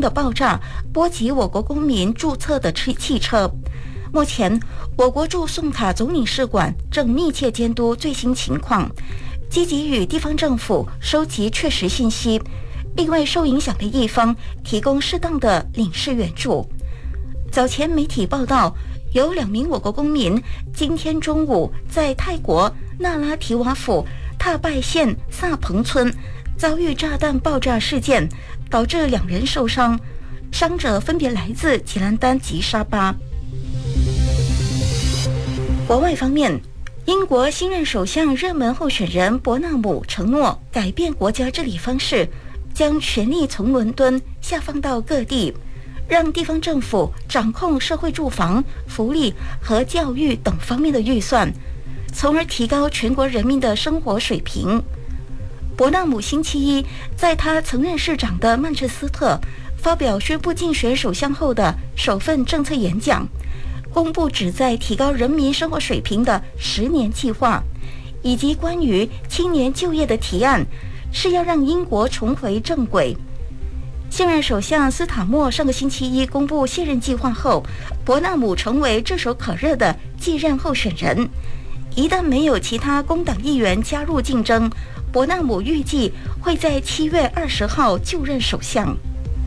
的爆炸波及我国公民注册的汽车。目前，我国驻宋卡总领事馆正密切监督最新情况，积极与地方政府收集确实信息，并为受影响的一方提供适当的领事援助。早前媒体报道，有2名我国公民今天中午在泰国那拉提瓦府踏拜县萨彭村遭遇炸弹爆炸事件，导致2人受伤，伤者分别来自吉兰丹及沙巴。国外方面，英国新任首相热门候选人伯纳姆承诺改变国家治理方式，将权力从伦敦下放到各地，让地方政府掌控社会住房、福利和教育等方面的预算，从而提高全国人民的生活水平。伯纳姆星期一在他曾任市长的曼彻斯特发表宣布竞选首相后的首份政策演讲，公布旨在提高人民生活水平的10年计划，以及关于青年就业的提案，是要让英国重回正轨。现任首相斯塔默上个星期一公布卸任计划后，伯纳姆成为炙手可热的继任候选人。一旦没有其他工党议员加入竞争，伯纳姆预计会在7月20号就任首相。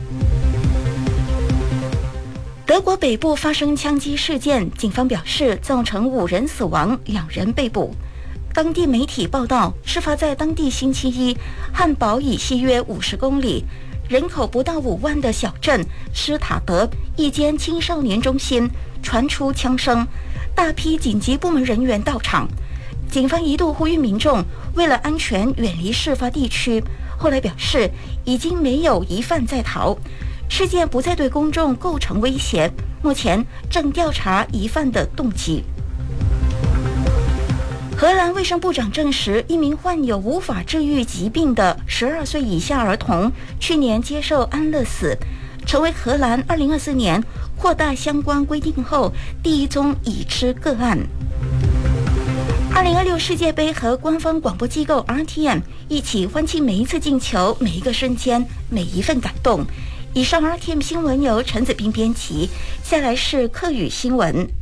德国北部发生枪击事件，警方表示造成5人死亡，2人被捕。当地媒体报道，事发在当地星期一汉堡以西约50公里、人口不到5万的小镇施塔德一间青少年中心传出枪声，大批紧急部门人员到场。警方一度呼吁民众为了安全远离事发地区，后来表示已经没有疑犯在逃，事件不再对公众构成威胁，目前正调查疑犯的动机。荷兰卫生部长证实，一名患有无法治愈疾病的12岁以下儿童去年接受安乐死，成为荷兰2024年扩大相关规定后第一宗已知个案。2026世界杯和官方广播机构 RTM 一起欢庆每一次进球、每一个瞬间、每一份感动。以上 RTM 新闻由陈子斌编辑，下来是客语新闻。